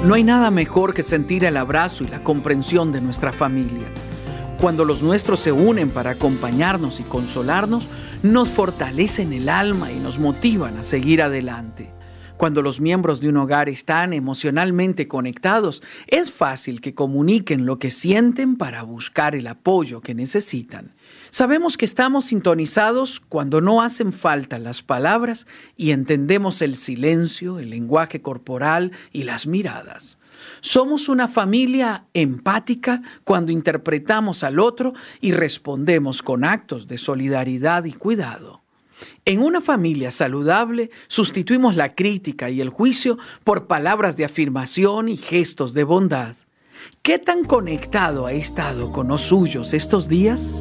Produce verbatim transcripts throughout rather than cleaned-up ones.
No hay nada mejor que sentir el abrazo y la comprensión de nuestra familia. Cuando los nuestros se unen para acompañarnos y consolarnos, nos fortalecen el alma y nos motivan a seguir adelante. Cuando los miembros de un hogar están emocionalmente conectados, es fácil que comuniquen lo que sienten para buscar el apoyo que necesitan. Sabemos que estamos sintonizados cuando no hacen falta las palabras y entendemos el silencio, el lenguaje corporal y las miradas. Somos una familia empática cuando interpretamos al otro y respondemos con actos de solidaridad y cuidado. En una familia saludable, sustituimos la crítica y el juicio por palabras de afirmación y gestos de bondad. ¿Qué tan conectado ha estado con los suyos estos días?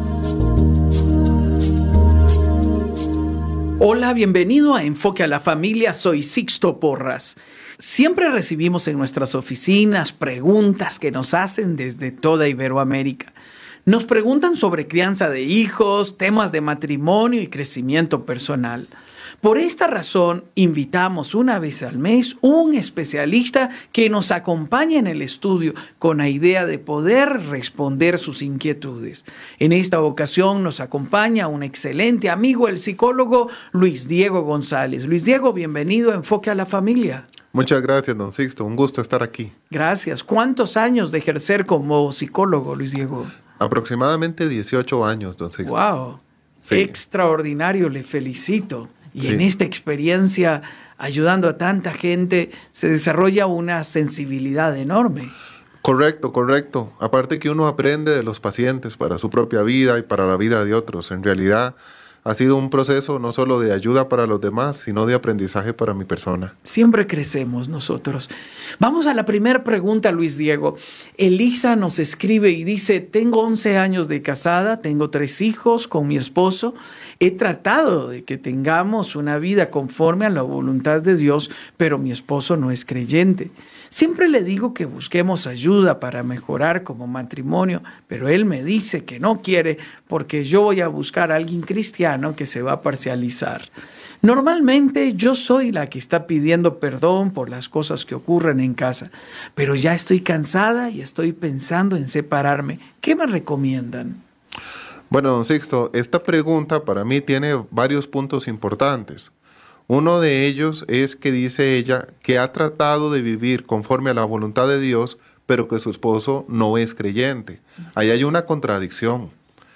Hola, bienvenido a Enfoque a la Familia, soy Sixto Porras. Siempre recibimos en nuestras oficinas preguntas que nos hacen desde toda Iberoamérica. Nos preguntan sobre crianza de hijos, temas de matrimonio y crecimiento personal. Por esta razón, invitamos una vez al mes un especialista que nos acompañe en el estudio con la idea de poder responder sus inquietudes. En esta ocasión nos acompaña un excelente amigo, el psicólogo Luis Diego González. Luis Diego, bienvenido a Enfoque a la Familia. Muchas gracias, don Sixto. Un gusto estar aquí. Gracias. ¿Cuántos años de ejercer como psicólogo, Luis Diego? Aproximadamente dieciocho años, don Sixto. ¡Wow! Sí. Extraordinario, le felicito. Y sí, en esta experiencia, ayudando a tanta gente, se desarrolla una sensibilidad enorme. Correcto, correcto. Aparte que uno aprende de los pacientes para su propia vida y para la vida de otros. En realidad, ha sido un proceso no solo de ayuda para los demás, sino de aprendizaje para mi persona. Siempre crecemos nosotros. Vamos a la primera pregunta, Luis Diego. Elisa nos escribe y dice, tengo once años de casada, tengo tres hijos con mi esposo. He tratado de que tengamos una vida conforme a la voluntad de Dios, pero mi esposo no es creyente. Siempre le digo que busquemos ayuda para mejorar como matrimonio, pero él me dice que no quiere porque yo voy a buscar a alguien cristiano que se va a parcializar. Normalmente yo soy la que está pidiendo perdón por las cosas que ocurren en casa, pero ya estoy cansada y estoy pensando en separarme. ¿Qué me recomiendan? Bueno, don Sixto, esta pregunta para mí tiene varios puntos importantes. Uno de ellos es que dice ella que ha tratado de vivir conforme a la voluntad de Dios, pero que su esposo no es creyente. Ahí hay una contradicción.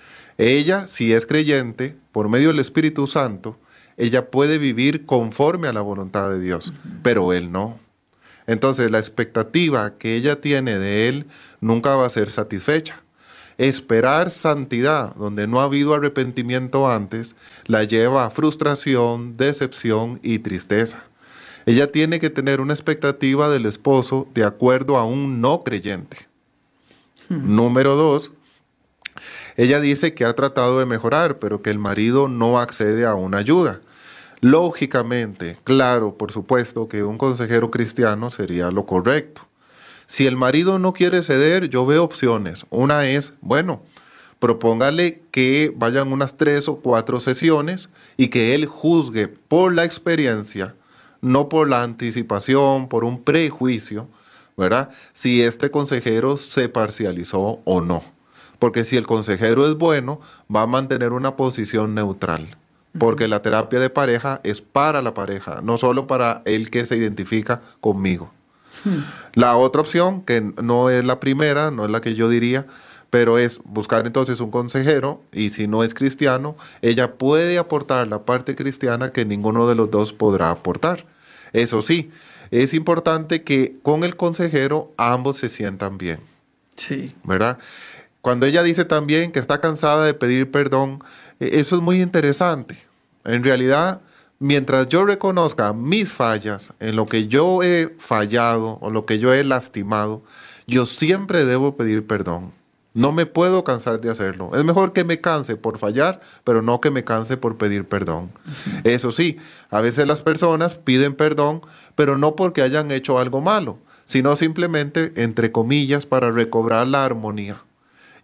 Ella, si es creyente, por medio del Espíritu Santo, ella puede vivir conforme a la voluntad de Dios, pero él no. Entonces, la expectativa que ella tiene de él nunca va a ser satisfecha. Esperar santidad donde no ha habido arrepentimiento antes la lleva a frustración, decepción y tristeza. Ella tiene que tener una expectativa del esposo de acuerdo a un no creyente. Hmm. Número dos, ella dice que ha tratado de mejorar, pero que el marido no accede a una ayuda. Lógicamente, claro, por supuesto que un consejero cristiano sería lo correcto. Si el marido no quiere ceder, yo veo opciones. Una es, bueno, propóngale que vayan unas tres o cuatro sesiones y que él juzgue por la experiencia, no por la anticipación, por un prejuicio, ¿verdad? Si este consejero se parcializó o no. Porque si el consejero es bueno, va a mantener una posición neutral. Porque la terapia de pareja es para la pareja, no solo para el que se identifica conmigo. Hmm. La otra opción, que no es la primera, no es la que yo diría, pero es buscar entonces un consejero, y si no es cristiano, ella puede aportar la parte cristiana que ninguno de los dos podrá aportar. Eso sí, es importante que con el consejero ambos se sientan bien. Sí. ¿Verdad? Cuando ella dice también que está cansada de pedir perdón, eso es muy interesante. En realidad, mientras yo reconozca mis fallas, en lo que yo he fallado o lo que yo he lastimado, yo siempre debo pedir perdón. No me puedo cansar de hacerlo. Es mejor que me canse por fallar, pero no que me canse por pedir perdón. Uh-huh. Eso sí, a veces las personas piden perdón, pero no porque hayan hecho algo malo, sino simplemente, entre comillas, para recobrar la armonía.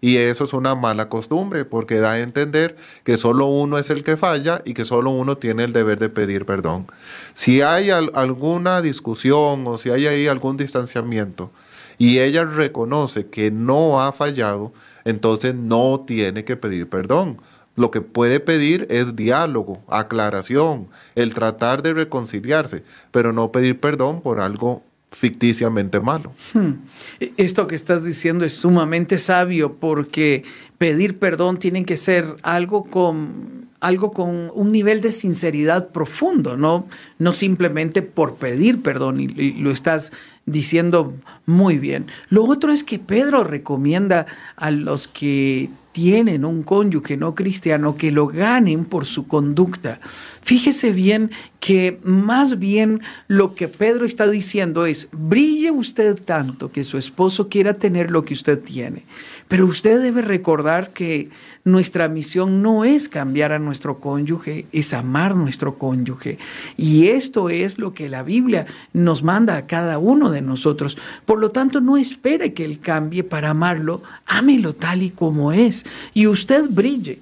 Y eso es una mala costumbre, porque da a entender que solo uno es el que falla y que solo uno tiene el deber de pedir perdón. Si hay al- alguna discusión o si hay ahí algún distanciamiento y ella reconoce que no ha fallado, entonces no tiene que pedir perdón. Lo que puede pedir es diálogo, aclaración, el tratar de reconciliarse, pero no pedir perdón por algo ficticiamente malo. Hmm. Esto que estás diciendo es sumamente sabio porque pedir perdón tiene que ser algo con, algo con un nivel de sinceridad profundo, ¿no? No simplemente por pedir perdón, y, y lo estás diciendo muy bien. Lo otro es que Pedro recomienda a los que tienen un cónyuge no cristiano que lo ganen por su conducta. Fíjese bien que más bien lo que Pedro está diciendo es: brille usted tanto que su esposo quiera tener lo que usted tiene. Pero usted debe recordar que nuestra misión no es cambiar a nuestro cónyuge, es amar a nuestro cónyuge. Y esto es lo que la Biblia nos manda a cada uno de nosotros. Por lo tanto, no espere que él cambie para amarlo, ámelo tal y como es. Y usted brille.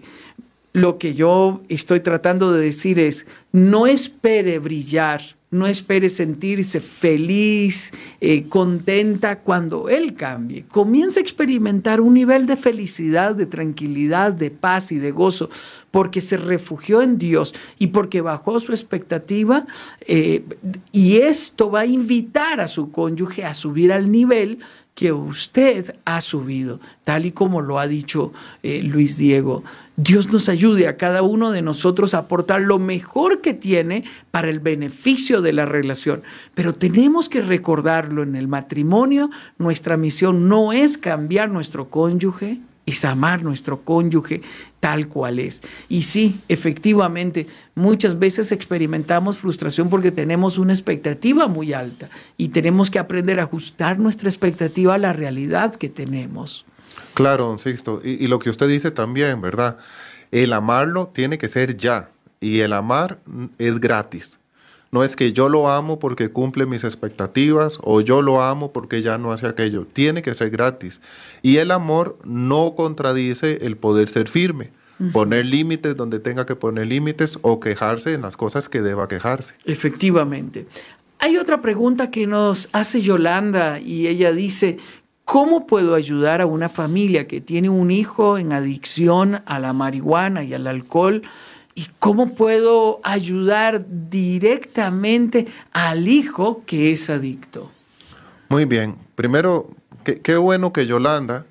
Lo que yo estoy tratando de decir es: no espere brillar, no espere sentirse feliz, eh, contenta cuando él cambie. Comienza a experimentar un nivel de felicidad, de tranquilidad, de paz y de gozo, porque se refugió en Dios y porque bajó su expectativa, eh, y esto va a invitar a su cónyuge a subir al nivel que usted ha subido, tal y como lo ha dicho eh, Luis Diego. Dios nos ayude a cada uno de nosotros a aportar lo mejor que tiene para el beneficio de la relación. Pero tenemos que recordarlo: en el matrimonio, nuestra misión no es cambiar nuestro cónyuge, es amar nuestro cónyuge tal cual es. Y sí, efectivamente, muchas veces experimentamos frustración porque tenemos una expectativa muy alta y tenemos que aprender a ajustar nuestra expectativa a la realidad que tenemos. Claro, don Sixto. Y, y lo que usted dice también, ¿verdad? El amarlo tiene que ser ya. Y el amar mm, es gratis. No es que yo lo amo porque cumple mis expectativas o yo lo amo porque ya no hace aquello. Tiene que ser gratis. Y el amor no contradice el poder ser firme. Uh-huh. Poner límites donde tenga que poner límites o quejarse en las cosas que deba quejarse. Efectivamente. Hay otra pregunta que nos hace Yolanda y ella dice: ¿cómo puedo ayudar a una familia que tiene un hijo en adicción a la marihuana y al alcohol? ¿Y cómo puedo ayudar directamente al hijo que es adicto? Muy bien. Primero, qué, qué bueno que Yolanda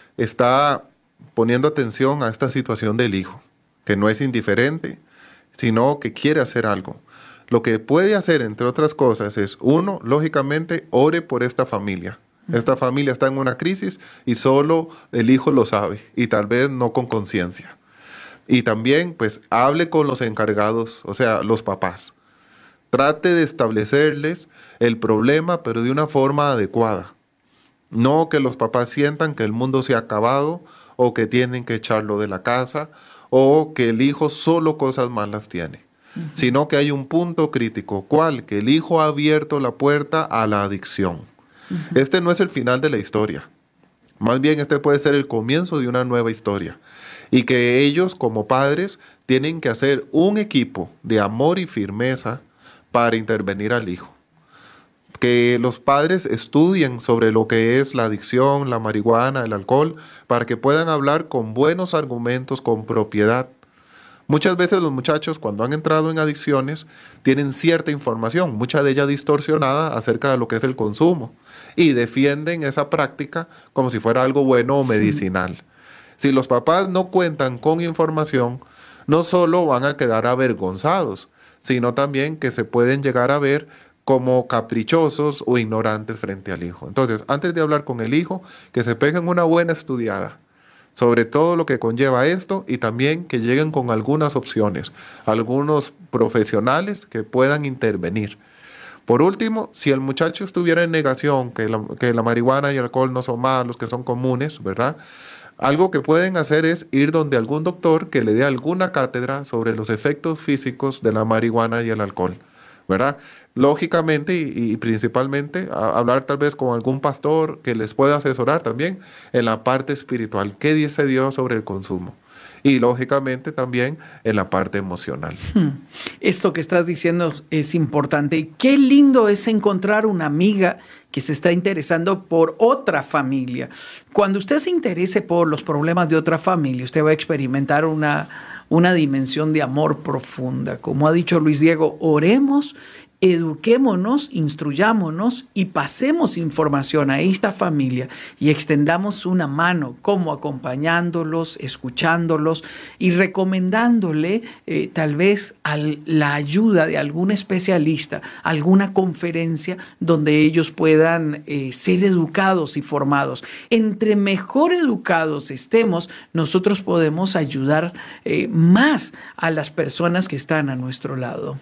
está poniendo atención a esta situación del hijo, que no es indiferente, sino que quiere hacer algo. Lo que puede hacer, entre otras cosas, es, uno, lógicamente, ore por esta familia. Esta familia está en una crisis y solo el hijo lo sabe, y tal vez no con conciencia. Y también, pues, hable con los encargados, o sea, los papás. Trate de establecerles el problema, pero de una forma adecuada. No que los papás sientan que el mundo se ha acabado, o que tienen que echarlo de la casa, o que el hijo solo cosas malas tiene. Uh-huh. Sino que hay un punto crítico. ¿Cuál? Que el hijo ha abierto la puerta a la adicción. Uh-huh. Este no es el final de la historia. Más bien, este puede ser el comienzo de una nueva historia. Y que ellos, como padres, tienen que hacer un equipo de amor y firmeza para intervenir al hijo. Que los padres estudien sobre lo que es la adicción, la marihuana, el alcohol, para que puedan hablar con buenos argumentos, con propiedad. Muchas veces los muchachos, cuando han entrado en adicciones, tienen cierta información, mucha de ella distorsionada acerca de lo que es el consumo, y defienden esa práctica como si fuera algo bueno o medicinal. Sí. Si los papás no cuentan con información, no solo van a quedar avergonzados, sino también que se pueden llegar a ver como caprichosos o ignorantes frente al hijo. Entonces, antes de hablar con el hijo, que se peguen una buena estudiada sobre todo lo que conlleva esto y también que lleguen con algunas opciones, algunos profesionales que puedan intervenir. Por último, si el muchacho estuviera en negación, que la, que la marihuana y el alcohol no son malos, que son comunes, ¿verdad? Algo que pueden hacer es ir donde algún doctor que le dé alguna cátedra sobre los efectos físicos de la marihuana y el alcohol, ¿verdad? Lógicamente y, y principalmente a, hablar tal vez con algún pastor que les pueda asesorar también en la parte espiritual. ¿Qué dice Dios sobre el consumo? Y lógicamente también en la parte emocional. Esto que estás diciendo es importante. Y qué lindo es encontrar una amiga que se está interesando por otra familia. Cuando usted se interese por los problemas de otra familia, usted va a experimentar una, una dimensión de amor profunda. Como ha dicho Luis Diego, oremos, eduquémonos, instruyámonos y pasemos información a esta familia y extendamos una mano, como acompañándolos, escuchándolos y recomendándole eh, tal vez al, la ayuda de algún especialista, alguna conferencia donde ellos puedan eh, ser educados y formados. Entre mejor educados estemos, nosotros podemos ayudar eh, más a las personas que están a nuestro lado.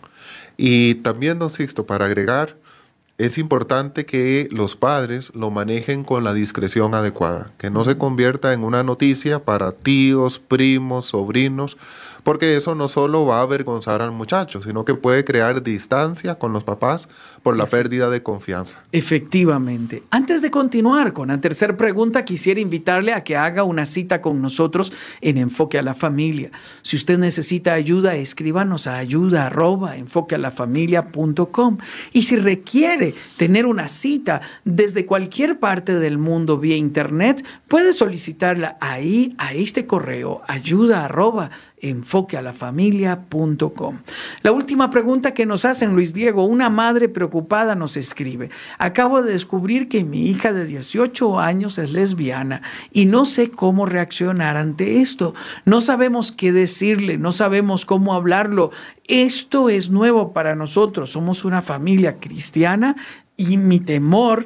Y también, don Sixto, para agregar, es importante que los padres lo manejen con la discreción adecuada, que no se convierta en una noticia para tíos, primos, sobrinos, porque eso no solo va a avergonzar al muchacho, sino que puede crear distancia con los papás por la pérdida de confianza. Efectivamente. Antes de continuar con la tercera pregunta, quisiera invitarle a que haga una cita con nosotros en Enfoque a la Familia. Si usted necesita ayuda, escríbanos a ayuda arroba enfoque a la familia punto com. Y si requiere tener una cita desde cualquier parte del mundo vía internet, puede solicitarla ahí a este correo ayuda arroba enfoque a la familia punto com. La última pregunta que nos hacen, Luis Diego, una madre preocupada nos escribe: acabo de descubrir que mi hija de dieciocho años es lesbiana y no sé cómo reaccionar ante esto. No sabemos qué decirle, no sabemos cómo hablarlo. Esto es nuevo para nosotros, somos una familia cristiana y mi temor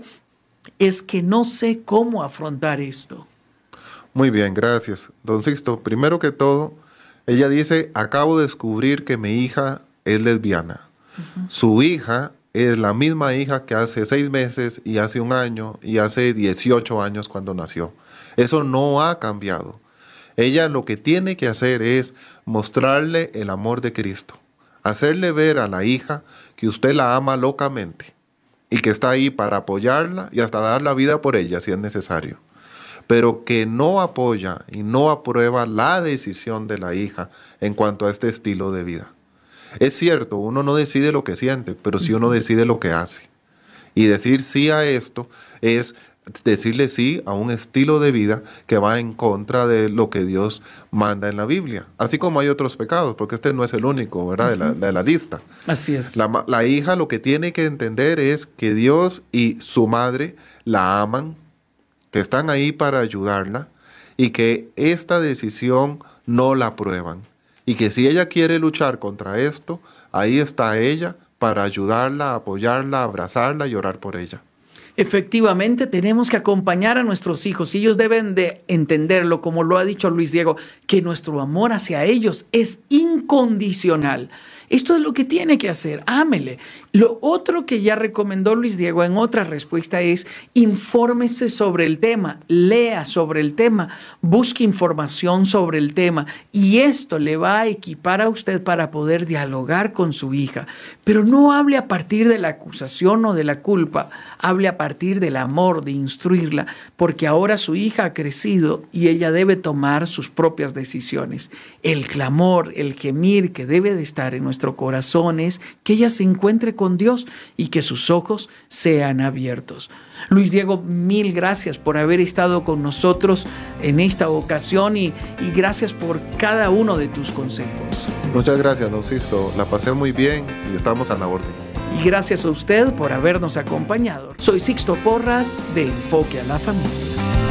es que no sé cómo afrontar esto. Muy bien, gracias. Don Sixto, primero que todo, ella dice, acabo de descubrir que mi hija es lesbiana. Uh-huh. Su hija es la misma hija que hace seis meses y hace un año y hace dieciocho años cuando nació. Eso no ha cambiado. Ella lo que tiene que hacer es mostrarle el amor de Cristo. Hacerle ver a la hija que usted la ama locamente y que está ahí para apoyarla y hasta dar la vida por ella si es necesario. Pero que no apoya y no aprueba la decisión de la hija en cuanto a este estilo de vida. Es cierto, uno no decide lo que siente, pero sí uno decide lo que hace. Y decir sí a esto es decirle sí a un estilo de vida que va en contra de lo que Dios manda en la Biblia. Así como hay otros pecados, porque este no es el único, ¿verdad? De la, de la lista. Así es. La, la hija lo que tiene que entender es que Dios y su madre la aman, que están ahí para ayudarla y que esta decisión no la aprueban. Y que si ella quiere luchar contra esto, ahí está ella para ayudarla, apoyarla, abrazarla y orar por ella. Efectivamente, tenemos que acompañar a nuestros hijos y ellos deben de entenderlo, como lo ha dicho Luis Diego, que nuestro amor hacia ellos es incondicional. Esto es lo que tiene que hacer, ámele. Lo otro que ya recomendó Luis Diego en otra respuesta es infórmese sobre el tema, lea sobre el tema, busque información sobre el tema y esto le va a equipar a usted para poder dialogar con su hija. Pero no hable a partir de la acusación o de la culpa, hable a partir del amor, de instruirla, porque ahora su hija ha crecido y ella debe tomar sus propias decisiones. El clamor, el gemir que debe de estar en nuestro corazón es que ella se encuentre con Dios y que sus ojos sean abiertos. Luis Diego, mil gracias por haber estado con nosotros en esta ocasión y, y gracias por cada uno de tus consejos. Muchas gracias, don Sixto. La pasé muy bien y estamos a la orden. Y gracias a usted por habernos acompañado. Soy Sixto Porras de Enfoque a la Familia.